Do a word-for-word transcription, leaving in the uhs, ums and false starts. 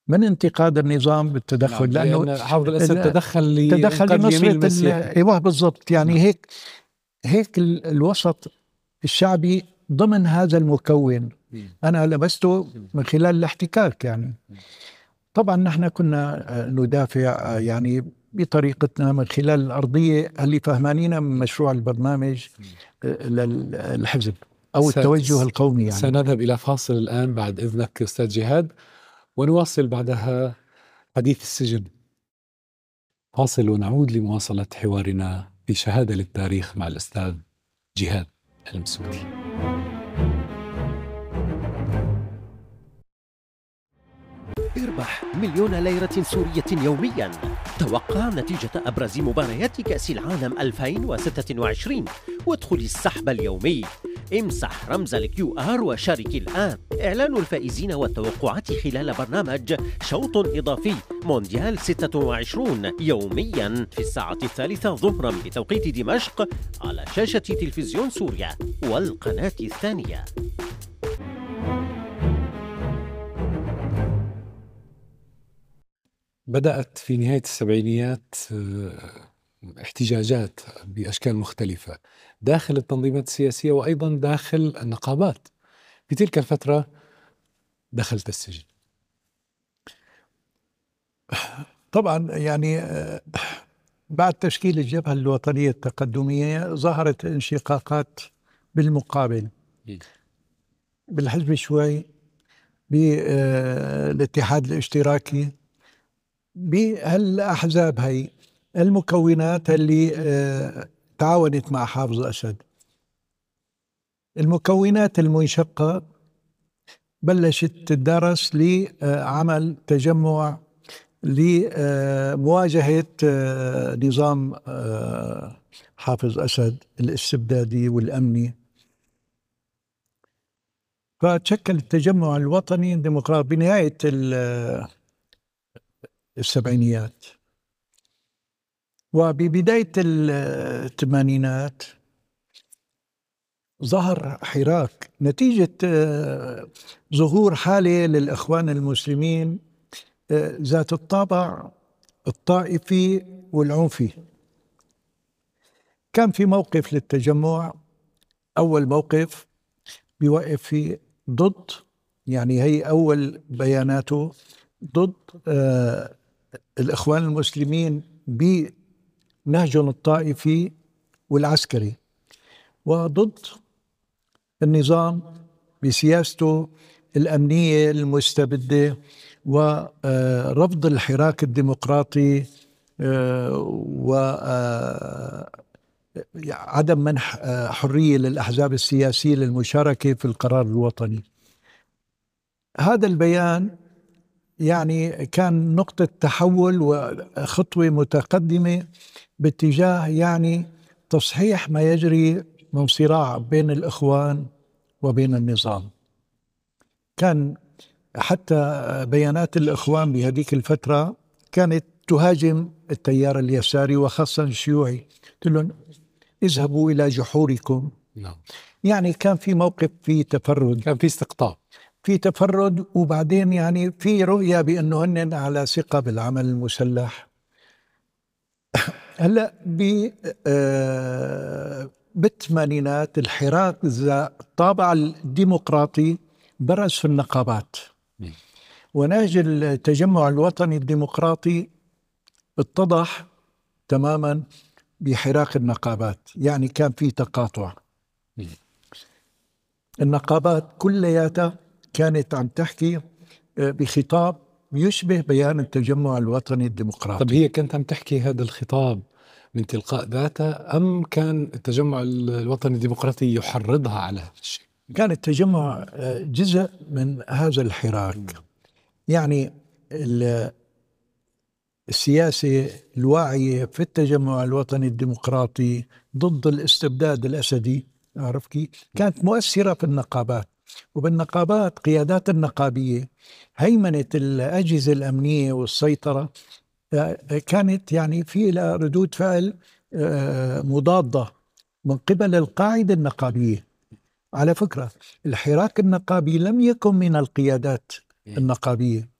من انتقاد النظام بالتدخل، نعم، لأنه لأن حافظ الأسد تدخل تدخل لنصرة. ايوه بالضبط، يعني نعم. هيك هيك الوسط الشعبي ضمن هذا المكون أنا لمسته من خلال الاحتكاك. يعني طبعا نحن كنا ندافع يعني بطريقتنا من خلال الأرضية اللي فهمانينا من مشروع البرنامج للحزب أو التوجه القومي. يعني سنذهب إلى فاصل الآن بعد إذنك أستاذ جهاد، ونواصل بعدها حديث السجن. فاصل ونعود لمواصلة حوارنا في شهادة للتاريخ مع الأستاذ جهاد المسودي. اربح مليون ليرة سورية يوميا. توقع نتيجة أبرز مباريات كأس العالم ألفين وستة وعشرين وادخل السحب اليومي. امسح رمز الكيو آر وشارك الآن. إعلان الفائزين والتوقعات خلال برنامج شوط إضافي مونديال ستة وعشرين يوميا في الساعة الثالثة ظهرا بتوقيت دمشق على شاشة تلفزيون سوريا والقناة الثانية. بدأت في نهاية السبعينيات احتجاجات بأشكال مختلفة داخل التنظيمات السياسية وأيضا داخل النقابات. في تلك الفترة دخلت السجن. طبعا يعني بعد تشكيل الجبهة الوطنية التقدمية ظهرت انشقاقات بالمقابل بالحزب شوي، بالاتحاد الاشتراكي، بهالأحزاب هي المكونات اللي تعاونت مع حافظ أسد. المكونات المنشقة بلشت تدرس لعمل تجمع لمواجهة نظام حافظ أسد الاستبدادي والأمني. فتشكل التجمع الوطني الديمقراطي بنهاية السبعينيات. وببداية الثمانينات ظهر حراك نتيجة ظهور حالة للإخوان المسلمين ذات الطابع الطائفي والعنفي. كان في موقف للتجمع، أول موقف بيوقف فيه ضد، يعني هي أول بياناته ضد آه الإخوان المسلمين بنهجهم الطائفي والعسكري، وضد النظام بسياسته الأمنية المستبدة، ورفض الحراك الديمقراطي وعدم منح حرية للأحزاب السياسية للمشاركة في القرار الوطني. هذا البيان يعني كان نقطة تحول وخطوة متقدمة باتجاه يعني تصحيح ما يجري من صراع بين الإخوان وبين النظام. كان حتى بيانات الإخوان بهذيك الفترة كانت تهاجم التيار اليساري وخاصة الشيوعي، قلت لهم اذهبوا إلى جحوركم. نعم. يعني كان في موقف في تفرد، كان في استقطاب، في تفرد، وبعدين يعني في رؤية بأنه هن على ثقة بالعمل المسلح. هلا ب بالثمانينات الحراك ذا الطابع الديمقراطي برز في النقابات، ونهج التجمع الوطني الديمقراطي اتضح تماما بحراك النقابات. يعني كان في تقاطع. النقابات كلياتها كانت عم تحكي بخطاب يشبه بيان التجمع الوطني الديمقراطي. طب هي كانت عم تحكي هذا الخطاب من تلقاء ذاتها أم كان التجمع الوطني الديمقراطي يحرضها على هذا الشيء؟ كان التجمع جزء من هذا الحراك. يعني السياسة الواعية في التجمع الوطني الديمقراطي ضد الاستبداد الأسدي، أعرف كيف، كانت مؤثرة في النقابات. وبالنقابات قيادات النقابية هيمنة الأجهزة الأمنية والسيطرة كانت يعني في لها ردود فعل مضادة من قبل القاعدة النقابية. على فكرة الحراك النقابي لم يكن من القيادات النقابية،